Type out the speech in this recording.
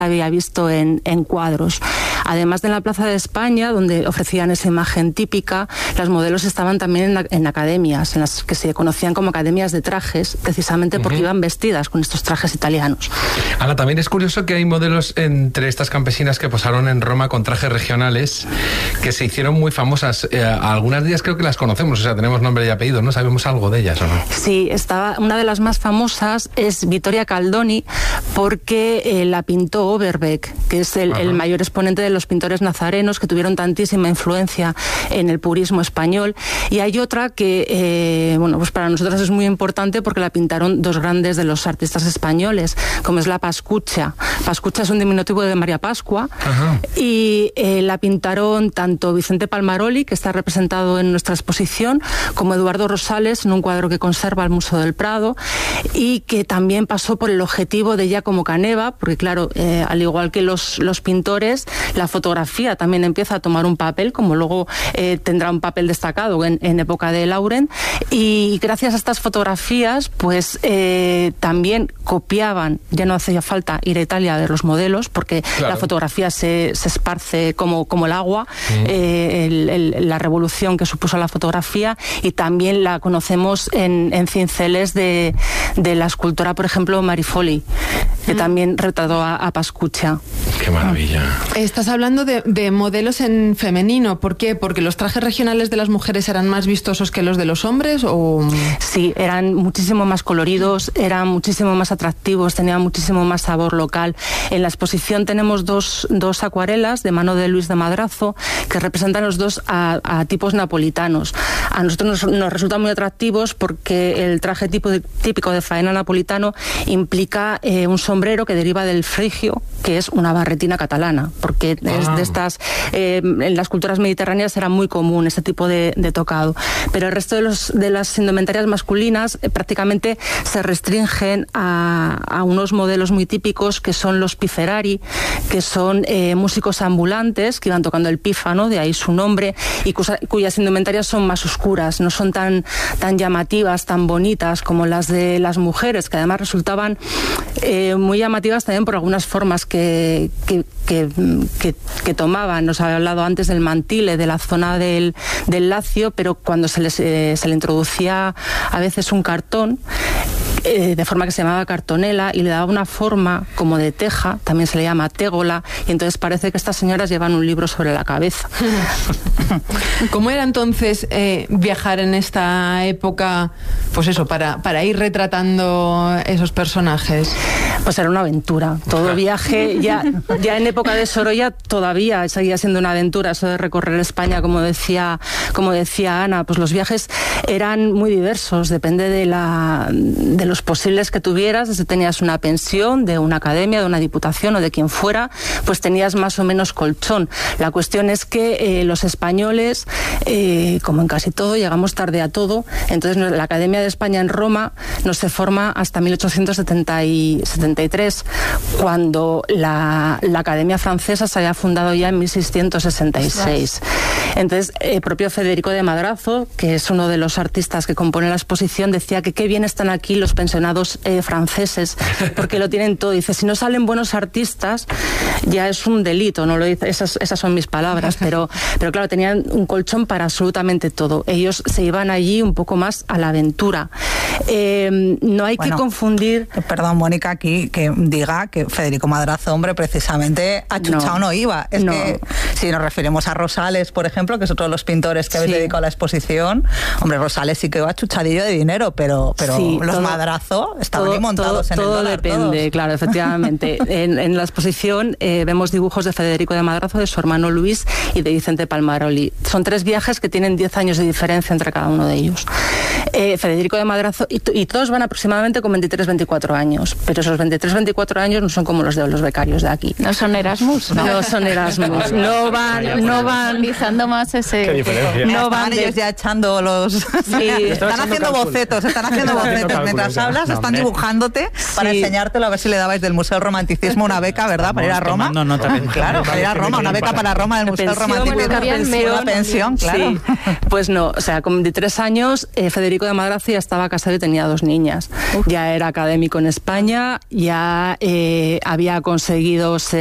había visto en cuadros. Además de en la Plaza de España, donde ofrecían esa imagen típica, las modelos estaban también en academias, en las que se conocían como academias de trajes, precisamente porque iban vestidas con estos trajes italianos. Ana, también es curioso que hay modelos entre estas campesinas que posaron en Roma con trajes regionales que se hicieron muy famosas. Algunas de ellas creo que las conocemos, o sea, tenemos nombre y apellido, ¿no? ¿Sabemos algo de ellas o no? Sí, una de las más famosas es Vittoria Caldoni, porque la pintó Overbeck, que es el mayor exponente de los pintores nazarenos que tuvieron tantísima influencia en el purismo español. Y hay otra que, pues para nosotros es muy importante porque la pintaron dos grandes de los artistas españoles, como es la Pascuccia. Pascuccia es un diminutivo de María Pascua. Y la pintaron tanto Vicente Palmaroli, que está representado en nuestra exposición, como Eduardo Rosales en un cuadro que conserva el Museo del Prado, y que también pasó por el objetivo de Giacomo Caneva, porque claro, al igual que los pintores, la fotografía también empieza a tomar un papel, como luego tendrá un papel destacado en época de Laurent, y gracias a estas fotografías pues también copiaban, ya no hacía falta ir a Italia a ver los modelos, porque la fotografía se esparce como el agua, la revolución que supuso la fotografía, y también la conocemos en cinceles de la escultora, por ejemplo, Marifoli, que también retrató a Pascuccia. ¡Qué maravilla! Estás hablando de modelos en femenino. ¿Por qué? ¿Porque los trajes regionales de las mujeres eran más vistosos que los de los hombres? ¿O? Sí, eran muchísimo más coloridos, eran muchísimo más atractivos, tenían muchísimo más sabor local. En la exposición tenemos dos acuarelas de mano de Luis de Madrazo que representan los dos a tipos napolitanos. A nosotros nos resultan muy atractivos porque el traje típico de faena napolitano implica un sombrero que deriva del frigio, que es una barretina catalana, porque es de estas, en las culturas mediterráneas era muy común este tipo de tocado. Pero el resto de las indumentarias masculinas prácticamente se restringen a unos modelos muy típicos que son los piferari, que son músicos ambulantes que iban tocando el pífano, de ahí su nombre, y cuyas indumentarias son más oscuras, no son tan llamativas, tan bonitas como las de las mujeres, que además resultaban muy llamativas también por algunas formas que tomaban. Nos había hablado antes del mantile, de la zona del Lacio, pero cuando se le introducía a veces un cartón, de forma que se llamaba cartonela, y le daba una forma como de teja, también se le llama tégola, y entonces parece que estas señoras llevan un libro sobre la cabeza. ¿Cómo era entonces viajar en esta época, pues eso, para ir retratando esos personajes? Pues era una aventura. Todo viaje, ya en época de Sorolla todavía seguía siendo una aventura, eso de recorrer España, como decía Ana. Pues los viajes eran muy diversos, depende de los posibles que tuvieras. Si tenías una pensión de una academia, de una diputación o de quien fuera, pues tenías más o menos colchón. La cuestión es que los españoles, como en casi todo, llegamos tarde a todo. Entonces la Academia de España en Roma no se forma hasta 1873, cuando la Academia Francesa se había fundado ya en 1666. Entonces, el propio Federico de Madrazo, que es uno de los artistas que compone la exposición, decía que qué bien están aquí los pensionados franceses, porque lo tienen todo. Dice, si no salen buenos artistas, ya es un delito, no lo dice, esas son mis palabras, pero claro, tenían un colchón para absolutamente todo. Ellos se iban allí un poco más a la aventura. No hay que confundir... Perdón, Mónica, aquí que diga que Federico Madrazo, hombre, precisamente achuchado no iba. Es que si nos referimos a Rosales, por ejemplo, que es otro de los pintores que habéis dedicado a la exposición, hombre, Rosales sí que iba achuchadillo de dinero, pero los Madrazo estaban ahí montados en el dólar. Todo depende, todos. Claro, efectivamente. En la exposición vemos dibujos de Federico de Madrazo, de su hermano Luis y de Vicente Palmaroli. Son 3 viajes que tienen 10 años de diferencia entre cada uno de ellos. Federico de Madrazo, y todos van aproximadamente con 23-24 años, pero esos 23-24 años no son como los de los becarios de aquí. ¿No son Erasmus? No son Erasmus. No van utilizando más ese... ¿Qué diferencia? No van ellos ya echando los... Sí, están haciendo bocetos. Mientras hablas, están dibujándote para enseñártelo, a ver si le dabais del Museo del Romanticismo una beca, ¿verdad? Para ir a Roma. Claro, para ir a Roma, una beca para Roma del Museo del Romanticismo. Una pensión, claro. Sí. Pues no, o sea, con 23 años, Federico Federico de Madrazo ya estaba casado y tenía 2 niñas. Ya era académico en España, ya había conseguido ser